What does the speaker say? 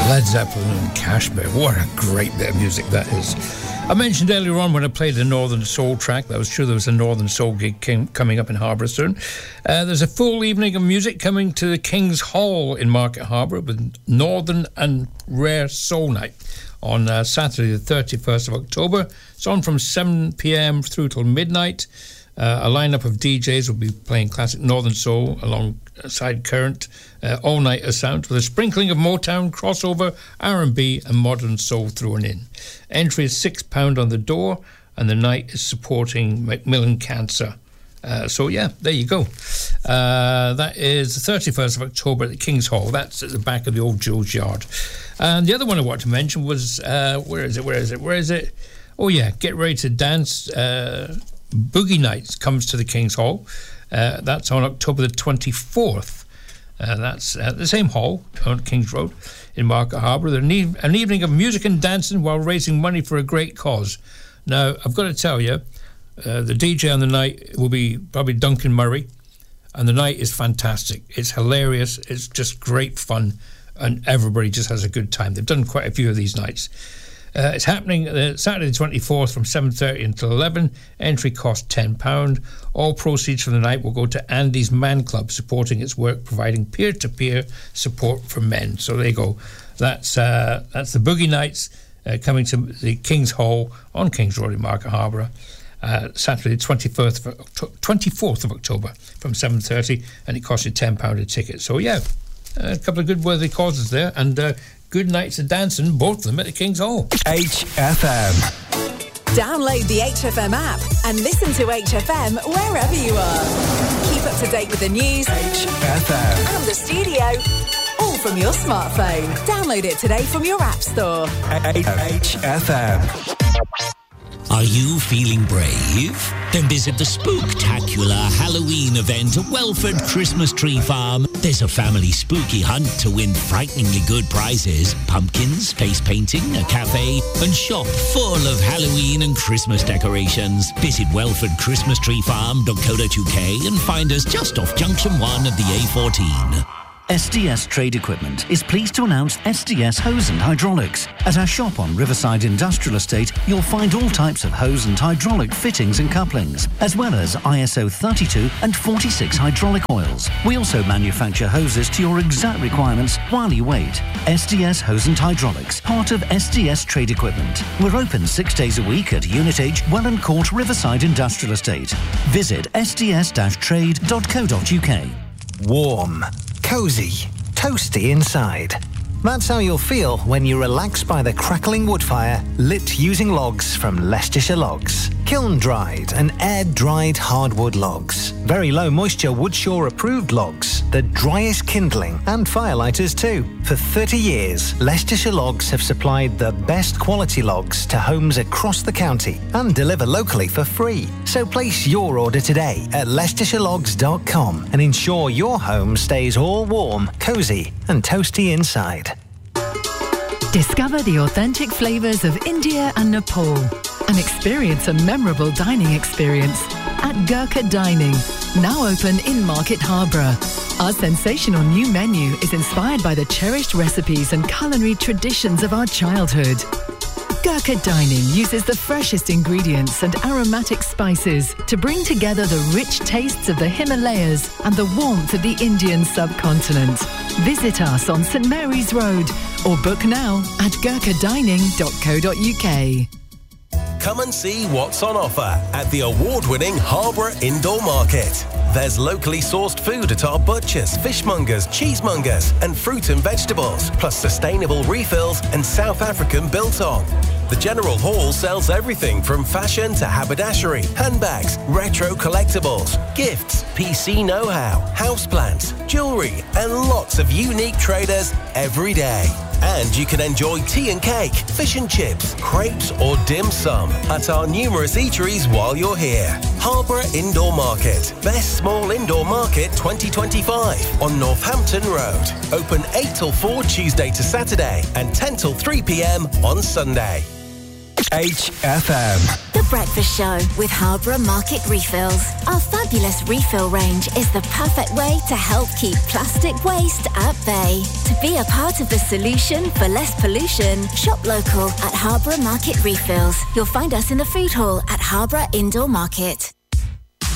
Led Zeppelin and Kashmir. What a great bit of music that is. I mentioned earlier on when I played the Northern Soul track, that was true, there was a Northern Soul gig coming up in Harbour soon. There's a full evening of music coming to the King's Hall in Market Harbour with Northern and Rare Soul Night on Saturday the 31st of October. It's on from 7 p.m. through till midnight. A lineup of DJs will be playing classic Northern Soul alongside current all-nighter sound with a sprinkling of Motown, crossover, R&B and modern soul thrown in. Entry is £6 on the door and the night is supporting Macmillan Cancer. So, yeah, there you go. That is the 31st of October at the King's Hall. That's at the back of the old Joe's Yard. And the other one I wanted to mention was, where is it? Oh, yeah, Get Ready to Dance. Boogie Nights comes to the King's Hall. That's on October the 24th. That's at the same hall on King's Road in Market Harbour. An evening of music and dancing while raising money for a great cause. Now, I've got to tell you, the DJ on the night will be probably Duncan Murray, and the night is fantastic. It's hilarious. It's just great fun, and everybody just has a good time. They've done quite a few of these nights. It's happening Saturday the 24th from 7:30 until 11. Entry cost £10. All proceeds from the night will go to Andy's Man Club, supporting its work providing peer-to-peer support for men. So there you go. That's the Boogie Nights coming to the King's Hall on King's Road in Market Harbour. Saturday the 24th of October from 7:30, and it costs you £10 a ticket. So yeah, a couple of good worthy causes there, and good nights of dancing, both of them at the King's Hall. HFM. Download the HFM app and listen to HFM wherever you are. Keep up to date with the news, HFM, and the studio, all from your smartphone. Download it today from your app store. HFM. Are you feeling brave? Then visit the spooktacular Halloween event at Welford Christmas Tree Farm. There's a family spooky hunt to win frighteningly good prizes, pumpkins, face painting, a cafe, and shop full of Halloween and Christmas decorations. Visit welfordchristmastreefarm.co.uk and find us just off Junction 1 of the A14. SDS Trade Equipment is pleased to announce SDS Hose and Hydraulics. At our shop on Riverside Industrial Estate, you'll find all types of hose and hydraulic fittings and couplings, as well as ISO 32 and 46 hydraulic oils. We also manufacture hoses to your exact requirements while you wait. SDS Hose and Hydraulics, part of SDS Trade Equipment. We're open 6 days a week at Unit H, Welland Court, Riverside Industrial Estate. Visit sds-trade.co.uk. Warm, cosy, toasty inside. That's how you'll feel when you relax by the crackling wood fire lit using logs from Leicestershire Logs. Kiln-dried and air-dried hardwood logs. Very low moisture Woodshaw approved logs. The driest kindling and firelighters too. For 30 years, Leicestershire Logs have supplied the best quality logs to homes across the county and deliver locally for free. So place your order today at LeicestershireLogs.com and ensure your home stays all warm, cosy and toasty inside. Discover the authentic flavours of India and Nepal and experience a memorable dining experience at Gurkha Dining, now open in Market Harbour. Our sensational new menu is inspired by the cherished recipes and culinary traditions of our childhood. Gurkha Dining uses the freshest ingredients and aromatic spices to bring together the rich tastes of the Himalayas and the warmth of the Indian subcontinent. Visit us on St Mary's Road or book now at gurkhadining.co.uk. Come and see what's on offer at the award-winning Harbour Indoor Market. There's locally sourced food at our butchers, fishmongers, cheesemongers and fruit and vegetables, plus sustainable refills and South African biltong. The General Hall sells everything from fashion to haberdashery, handbags, retro collectibles, gifts, PC know-how, houseplants, jewellery and lots of unique traders every day. And you can enjoy tea and cake, fish and chips, crepes or dim sum at our numerous eateries while you're here. Harbour Indoor Market. Best Small Indoor Market 2025 on Northampton Road. Open 8 till 4 Tuesday to Saturday and 10 till 3 p.m. on Sunday. HFM. The breakfast show with Harborough Market Refills. Our fabulous refill range is the perfect way to help keep plastic waste at bay. To be a part of the solution for less pollution, shop local at Harborough Market Refills. You'll find us in the food hall at Harborough Indoor Market.